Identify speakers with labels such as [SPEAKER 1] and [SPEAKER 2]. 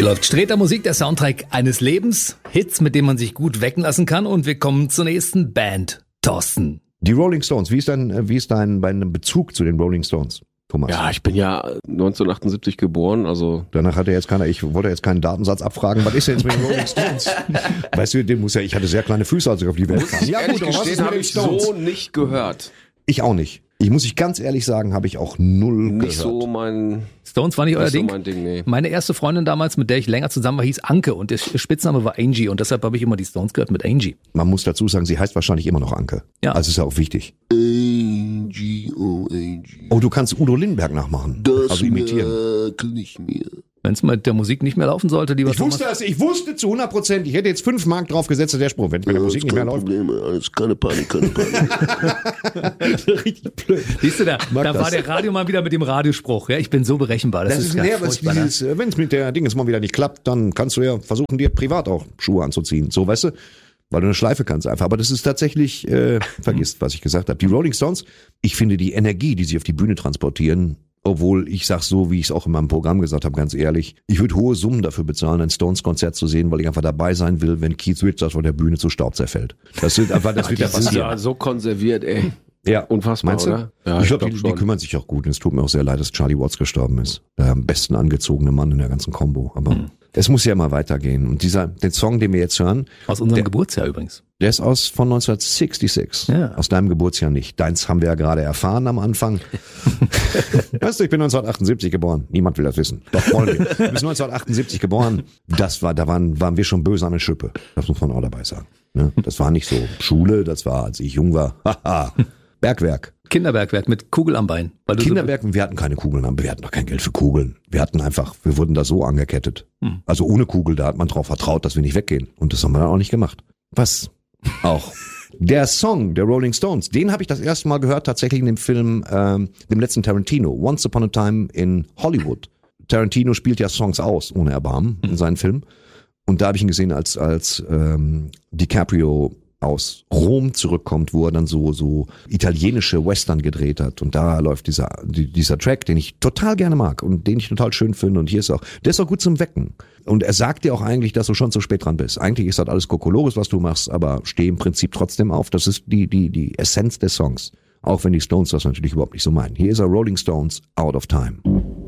[SPEAKER 1] Hier läuft Sträter Musik, der Soundtrack eines Lebens. Hits, mit denen man sich gut wecken lassen kann. Und wir kommen zur nächsten Band. Thorsten.
[SPEAKER 2] Die Rolling Stones, wie ist dein Bezug zu den Rolling Stones, Thomas?
[SPEAKER 3] Ja, ich bin ja 1978 geboren, also...
[SPEAKER 2] Danach hatte ich wollte jetzt keinen Datensatz abfragen, was ist denn jetzt mit den Rolling Stones? Weißt du, ich hatte sehr kleine Füße, als ich auf die Welt kam.
[SPEAKER 3] Ja gut, aber was ist mit den Stones? So nicht gehört.
[SPEAKER 2] Ich auch nicht. Muss ich ganz ehrlich sagen, habe ich auch null gehört.
[SPEAKER 3] Nicht so mein...
[SPEAKER 1] Stones war nicht euer Ding?
[SPEAKER 3] So mein Ding, nee.
[SPEAKER 1] Meine erste Freundin damals, mit der ich länger zusammen war, hieß Anke und der Spitzname war Angie und deshalb habe ich immer die Stones gehört mit Angie.
[SPEAKER 2] Man muss dazu sagen, sie heißt wahrscheinlich immer noch Anke.
[SPEAKER 1] Ja.
[SPEAKER 2] Also ist ja auch wichtig.
[SPEAKER 3] Angie, oh Angie.
[SPEAKER 2] Oh, du kannst Udo Lindenberg nachmachen.
[SPEAKER 3] Das
[SPEAKER 2] also imitieren.
[SPEAKER 3] Nicht mehr.
[SPEAKER 1] Wenn es mit der Musik nicht mehr laufen sollte, lieber
[SPEAKER 2] Ich wusste zu 100%, ich hätte jetzt 5 Mark drauf gesetzt, der Spruch, wenn es mit der Musik nicht mehr läuft.
[SPEAKER 3] Probleme, alles keine Panik.
[SPEAKER 2] Richtig blöd.
[SPEAKER 1] Siehst du, da war der Radiomann wieder mit dem Radiospruch. Ja, ich bin so berechenbar. Das ist
[SPEAKER 2] wenn es mit der Dinges mal wieder nicht klappt, dann kannst du ja versuchen, dir privat auch Schuhe anzuziehen. So, weißt du? Weil du eine Schleife kannst einfach. Aber das ist tatsächlich, vergisst, was ich gesagt habe. Die Rolling Stones, ich finde die Energie, die sie auf die Bühne transportieren, obwohl ich sag so, wie ich es auch in meinem Programm gesagt habe, ganz ehrlich, ich würde hohe Summen dafür bezahlen, ein Stones-Konzert zu sehen, weil ich einfach dabei sein will, wenn Keith Richards von der Bühne zu Staub zerfällt. Das wird ja passieren.
[SPEAKER 3] Ja, so konserviert, ey.
[SPEAKER 2] Ja,
[SPEAKER 3] unfassbar,
[SPEAKER 2] meinst du?
[SPEAKER 3] Oder? Ja,
[SPEAKER 2] ich glaube, die kümmern sich auch gut. Und es tut mir auch sehr leid, dass Charlie Watts gestorben ist. Der am besten angezogene Mann in der ganzen Combo. Aber es muss ja mal weitergehen. Und den Song, den wir jetzt hören.
[SPEAKER 1] Aus unserem Geburtsjahr übrigens.
[SPEAKER 2] Der ist von 1966. Ja. Aus deinem Geburtsjahr nicht. Deins haben wir ja gerade erfahren am Anfang. Weißt du, ich bin 1978 geboren. Niemand will das wissen. Doch, wollen wir. Du bist 1978 geboren. Da waren wir schon böse an der Schippe. Das muss man auch dabei sagen. Ne? Das war nicht so Schule, das war, als ich jung war. Haha. Bergwerk.
[SPEAKER 1] Kinderbergwerk mit Kugel am Bein.
[SPEAKER 2] Kinderberg, wir hatten keine Kugeln, wir hatten doch kein Geld für Kugeln. Wir wurden da so angekettet. Also ohne Kugel, da hat man drauf vertraut, dass wir nicht weggehen. Und das haben wir dann auch nicht gemacht. Was auch. Der Song der Rolling Stones, den habe ich das erste Mal gehört, tatsächlich in dem Film, dem letzten Tarantino, Once Upon a Time in Hollywood. Tarantino spielt ja Songs aus, ohne Erbarmen, in seinen Filmen. Und da habe ich ihn gesehen, als DiCaprio aus Rom zurückkommt, wo er dann so italienische Western gedreht hat. Und da läuft dieser Track, den ich total gerne mag und den ich total schön finde. Und der ist auch gut zum Wecken. Und er sagt dir auch eigentlich, dass du schon zu spät dran bist. Eigentlich ist das alles Kokolores, was du machst, aber steh im Prinzip trotzdem auf. Das ist die Essenz des Songs. Auch wenn die Stones das natürlich überhaupt nicht so meinen. Hier ist er, Rolling Stones, Out of Time.